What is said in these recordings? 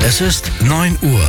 Es ist 9 Uhr.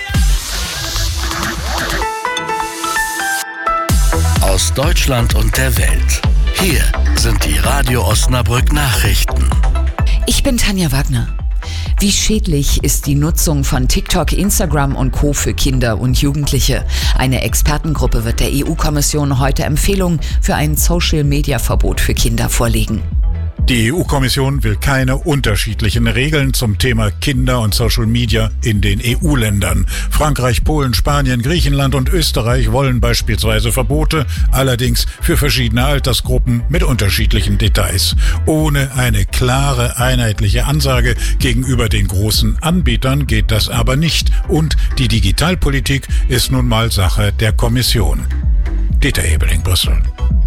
Aus Deutschland und der Welt. Hier sind die Radio Osnabrück Nachrichten. Ich bin Tanja Wagner. Wie schädlich ist die Nutzung von TikTok, Instagram und Co. für Kinder und Jugendliche? Eine Expertengruppe wird der EU-Kommission heute Empfehlungen für ein Social-Media-Verbot für Kinder vorlegen. Die EU-Kommission will keine unterschiedlichen Regeln zum Thema Kinder und Social Media in den EU-Ländern. Frankreich, Polen, Spanien, Griechenland und Österreich wollen beispielsweise Verbote, allerdings für verschiedene Altersgruppen mit unterschiedlichen Details. Ohne eine klare, einheitliche Ansage gegenüber den großen Anbietern geht das aber nicht. Und die Digitalpolitik ist nun mal Sache der Kommission. Dieter Hebeling, Brüssel.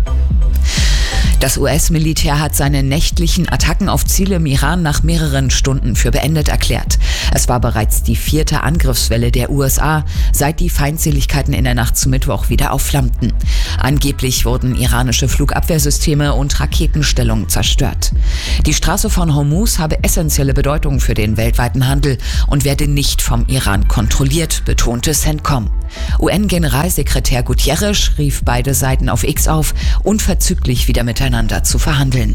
Das US-Militär hat seine nächtlichen Attacken auf Ziele im Iran nach mehreren Stunden für beendet erklärt. Es war bereits die 4. Angriffswelle der USA, seit die Feindseligkeiten in der Nacht zu Mittwoch wieder aufflammten. Angeblich wurden iranische Flugabwehrsysteme und Raketenstellungen zerstört. Die Straße von Hormuz habe essentielle Bedeutung für den weltweiten Handel und werde nicht vom Iran kontrolliert, betonte CENTCOM. UN-Generalsekretär Guterres rief beide Seiten auf X auf, unverzüglich wieder miteinander zu verhandeln.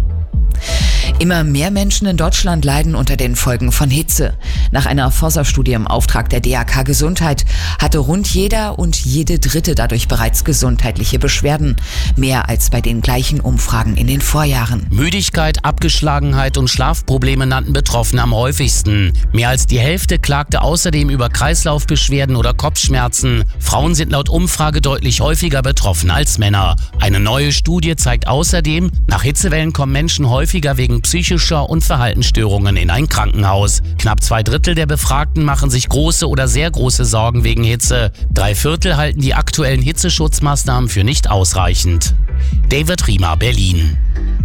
Immer mehr Menschen in Deutschland leiden unter den Folgen von Hitze. Nach einer Forsa-Studie im Auftrag der DAK Gesundheit hatte rund jeder und jede Dritte dadurch bereits gesundheitliche Beschwerden. Mehr als bei den gleichen Umfragen in den Vorjahren. Müdigkeit, Abgeschlagenheit und Schlafprobleme nannten Betroffene am häufigsten. Mehr als die Hälfte klagte außerdem über Kreislaufbeschwerden oder Kopfschmerzen. Frauen sind laut Umfrage deutlich häufiger betroffen als Männer. Eine neue Studie zeigt außerdem, nach Hitzewellen kommen Menschen häufiger wegen psychischer und Verhaltensstörungen in ein Krankenhaus. Knapp 2/3 der Befragten machen sich große oder sehr große Sorgen wegen Hitze. 3/4 halten die aktuellen Hitzeschutzmaßnahmen für nicht ausreichend. David Riemer, Berlin.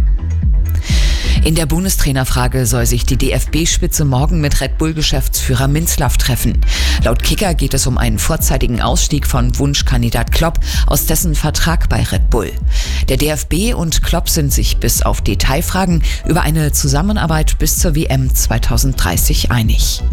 In der Bundestrainerfrage soll sich die DFB-Spitze morgen mit Red Bull-Geschäftsführer Minzlaff treffen. Laut Kicker geht es um einen vorzeitigen Ausstieg von Wunschkandidat Klopp aus dessen Vertrag bei Red Bull. Der DFB und Klopp sind sich bis auf Detailfragen über eine Zusammenarbeit bis zur WM 2030 einig.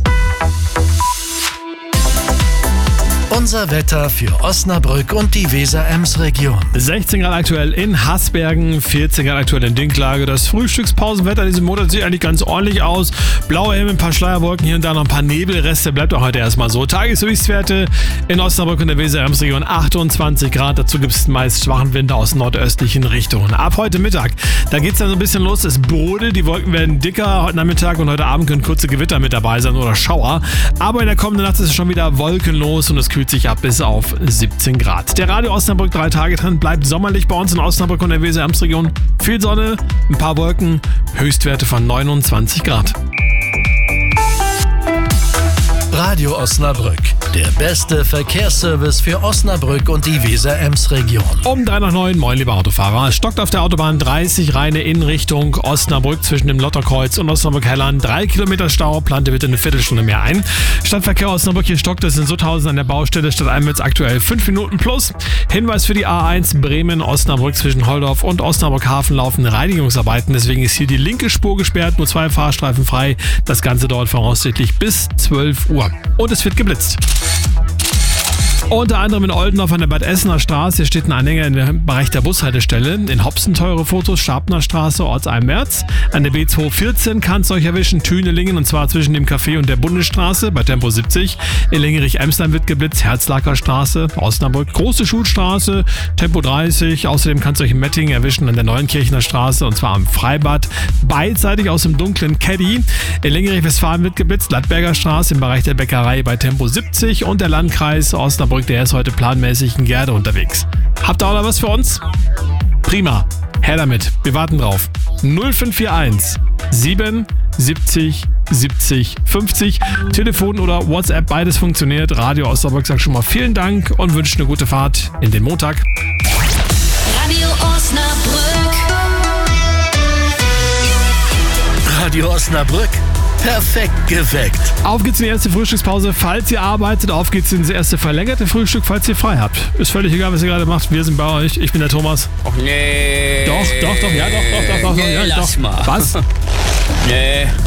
Unser Wetter für Osnabrück und die Weser-Ems-Region. 16 Grad aktuell in Hasbergen, 14 Grad aktuell in Dinklage. Das Frühstückspausenwetter diesen Monat sieht eigentlich ganz ordentlich aus. Blaue Himmel, ein paar Schleierwolken, hier und da noch ein paar Nebelreste. Bleibt auch heute erstmal so. Tageshöchstwerte in Osnabrück und der Weser-Ems-Region 28 Grad. Dazu gibt es meist schwachen Wind aus nordöstlichen Richtungen. Ab heute Mittag, da geht es dann so ein bisschen los. Es brodelt, die Wolken werden dicker. Heute Nachmittag und heute Abend können kurze Gewitter mit dabei sein oder Schauer. Aber in der kommenden Nacht ist es schon wieder wolkenlos und es kühlt sich ab bis auf 17 Grad. Der Radio Osnabrück 3 Tage drin bleibt sommerlich bei uns in Osnabrück und der Weser-Ems-Region. Viel Sonne, ein paar Wolken, Höchstwerte von 29 Grad. Radio Osnabrück, der beste Verkehrsservice für Osnabrück und die Weser-Ems-Region. Um 3 nach 9, moin liebe Autofahrer. Es stockt auf der Autobahn 30 Rheine in Richtung Osnabrück zwischen dem Lotterkreuz und Osnabrück-Helland. 3 Kilometer Stau, plante bitte eine Viertelstunde mehr ein. Stadtverkehr Osnabrück, hier stockt es in Sutthausen an der Baustelle stadteinwärts aktuell 5 Minuten plus. Hinweis für die A1 Bremen-Osnabrück zwischen Holdorf und Osnabrück-Hafen laufen Reinigungsarbeiten. Deswegen ist hier die linke Spur gesperrt, nur 2 Fahrstreifen frei. Das Ganze dauert voraussichtlich bis 12 Uhr. Und es wird geblitzt. Unter anderem in Oldendorf an der Bad Essener Straße. Hier steht ein Anhänger im Bereich der Bushaltestelle. In Hopsen teure Fotos, Scharpner Straße, ortseinwärts. An der B214 kann es euch erwischen, Thünelingen, und zwar zwischen dem Café und der Bundesstraße bei Tempo 70. In Lengerich-Emsland wird geblitzt, Herzlaker Straße, Osnabrück, Große Schulstraße, Tempo 30. Außerdem kann es euch in Mettingen erwischen an der Neuenkirchener Straße, und zwar am Freibad, beidseitig aus dem dunklen Caddy. In Lengerich-Westfalen wird geblitzt, Lattberger Straße im Bereich der Bäckerei bei Tempo 70 und der Landkreis Osnabrück, der ist heute planmäßig in Gerde unterwegs. Habt ihr auch noch was für uns? Prima, her damit, wir warten drauf. 0541 77 70 50, Telefon oder WhatsApp, beides funktioniert. Radio Osnabrück sagt schon mal vielen Dank und wünscht eine gute Fahrt in den Montag. Radio Osnabrück. Radio Osnabrück. Perfekt geweckt. Auf geht's in die erste Frühstückspause, falls ihr arbeitet. Auf geht's in das erste verlängerte Frühstück, falls ihr frei habt. Ist völlig egal, was ihr gerade macht. Wir sind bei euch. Ich bin der Thomas. Och nee. Doch. Ja, doch. Nee, Ja, lass doch. mal. Was? Nee.